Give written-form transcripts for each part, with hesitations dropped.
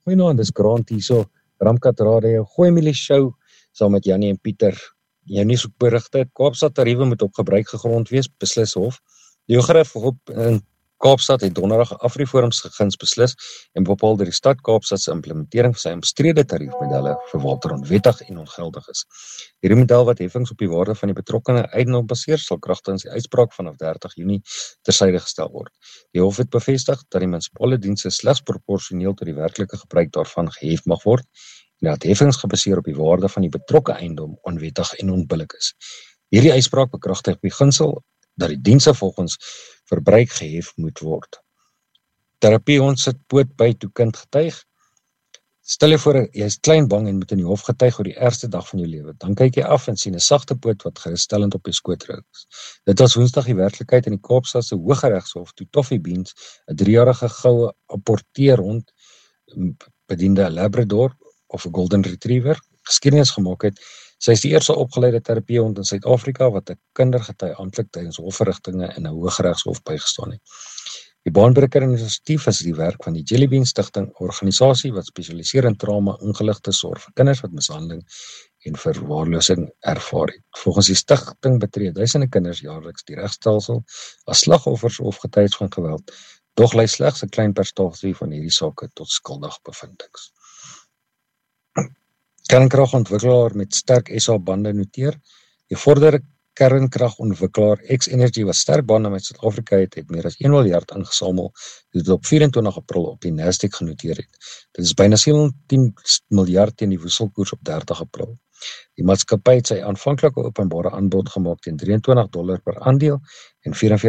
Goeienaand, dis Grant hierso, Ramkat Radio, Gooi Mielie Show, saam met Jannie en Pieter. Jou nuusberigte, Kaapstad tariewe moet op gebruik gegrond wees, beslis Hof. Die Hooggeregshof in Kaapstad het donderdag Afriforums geguns beslis en bepaal dat die stad Kaapstad se implementering van sy omstrede tariefmodelle vir water onwettig en ongeldig is. Hierdie model wat heffings op die waarde van die betrokkene eiendom baseer, sal kragtens die uitspraak vanaf 30 Junie tersyde gestel word. Die Hof het bevestig dat die munisipale dienste slegs proporsioneel tot die werklike gebruik daarvan gehef mag word en dat heffings gebaseer op die waarde van die betrokke eiendom onwettig en onbillik is. Hierdie uitspraak bekragtig beginsel dat die dienste volgens verbruik gehef moet word. Terapiehond sit poot by toe kind getuig. Stel jy voor, jy is klein bang en moet in die hof getuig oor die ergste dag van jou lewe. Dan kyk jy af en sien 'n sagte poot wat geruststellend op jou skoot rus. Dit was Woensdag die werklikheid in die Kaapstadse Hooggeregshof toe Toffee Beans, 'n 3-jarige goue apporteerhond, bediende 'n Labrador of 'n Golden Retriever, geskiedenis gemaak het. Sy is die eerste opgeleide terapiehond in Suid-Afrika wat 'n kindergety amptelik tydens hofverrigtinge in 'n Hooggeregshof bygestaan het. Die baanbreker inisiatief is die werk van die Jelly Bean Stichting, 'n organisasie wat spesialiseer in trauma ingeligte sorg vir kinders wat mishandeling en verwaarlosing ervaar het. Volgens die stigting betree duisende kinders jaarliks die regstelsel as slagoffers of getuies van geweld, doch lei slegs 'n klein persentasie van hierdie sake tot skuldig bevindings. Kernkragontwikkelaar met sterk SA bande noteer. Die vorderde kernkragontwikkelaar X-Energy wat sterk bande met Suid-Afrika het meer as 1 miljard ingesamel, dit op 24 April op die Nasdaq genoteer het. Dit is byna 17 miljard teen die wisselkoers op 30 April. Die maatskappy het sy aanvanklike openbare aanbod gemaak teen $23 per aandeel en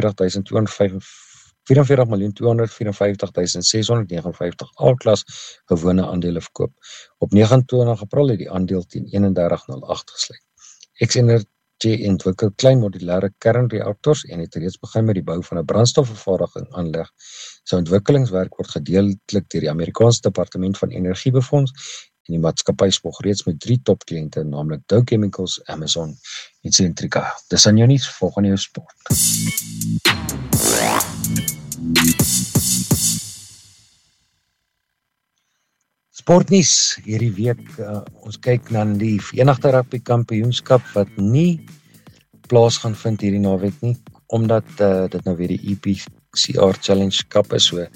44.254.659 A-klas gewone aandele verkoop. Op 29 April het die aandeel teen 31.08 gesluit. X-Energy ontwikkel klein modulêre kernreaktors en het reeds begin met die bou van 'n brandstofvervaardiging aanleg. Sy ontwikkelingswerk word gedeeltelik deur die Amerikaanse Departement van Energie befonds en die maatskappy spog reeds met 3 topkliënte, naamlik Dow Chemicals, Amazon en Centrica. Dis aan jou nuus, volgende jou sport. Sportnuus hierdie week, ons kyk na die Verenigde Rugby Kampioenskap wat nie plaas gaan vind hierdie naweek nie, omdat dit nou weer die EPCR Challenge Cup is. So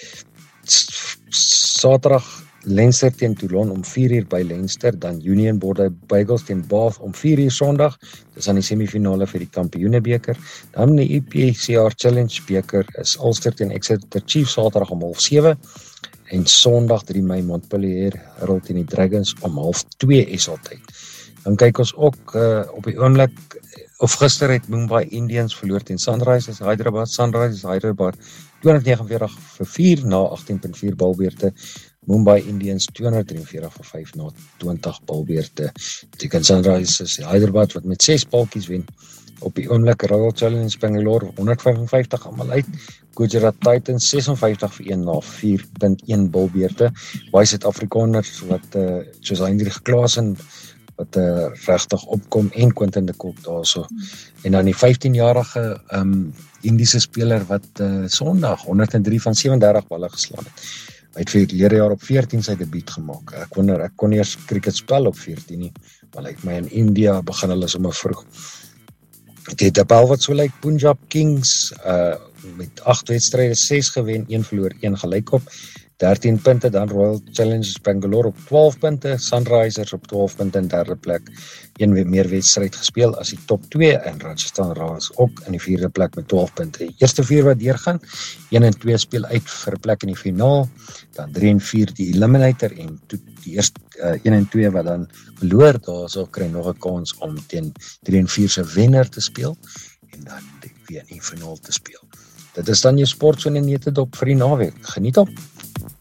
Saterdag Leinster teen Toulon om 4:00 by Leinster, dan Union Bulldogs teen Bath om 4:00 Sondag. Dis aan die semifinale vir die Kampioenebeker. Dan die EPCR Challenge beker is Ulster teen Exeter Chiefs Saterdag om 7:30 en Sondag 3 Mei Montpellier Herald teen die Dragons om 2:30 SA tyd. Dan kyk ons ook op die oomblik, of gister het Mumbai Indians verloor teen Sunrisers Hyderabad. Sunrisers Hyderabad 249-4 na 18.4 balbeurte. Mumbai Indians 243-5 na 20 balbeurte. Beteken Sunrisers Hyderabad wat met 6 balkies wen. Op die oomblik Royal Challenge Bangalore 155 almal uit. Gujarat Titans 56-1 na 4.1 balbeurte. Baie Suid-Afrikaners wat soos Hendrik Klaasen wat regtig opkom en Quentin de Kock daarso. En dan die 15-jarige Indiese speler wat Sondag 103 van 37 balle geslaan het. Hy het verlede jaar op 14 sy debuut gemaak. Ek kon nie eers cricket spel op 14 nie, maar lyk my in India begin hulle sommer vroeg. Die tabel wat so lyk, Punjab Kings met 8 wedstryde, 6 gewen, 1 verloor, 1 gelykop, 13 punte, dan Royal Challengers Bangalore op 12 punte, Sunrisers op 12 punte in derde plek, 1 meer wedstryd gespeel as die top 2 en Rajasthan Royals ook in die 4de plek met 12 punte. Die eerste 4 wat deurgaan, 1 en 2 speel uit vir 'n plek in die finaal, dan 3 en 4 die eliminator en die eerste 1 en 2 wat dan verloor, daarso kry nog 'n kans om teen 3 en 4 se wenner te speel en dan weer in die finaal te speel. Dit is dan jou sportsoene netedop vir die naweek. Geniet op!